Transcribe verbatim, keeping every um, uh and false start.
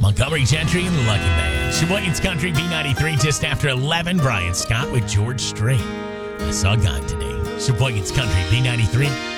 Montgomery Gentry and the Lucky Man. Sheboygan's Country B ninety-three just after eleven. Brian Scott with George Strait. I saw God today. Sheboygan's Country B ninety-three.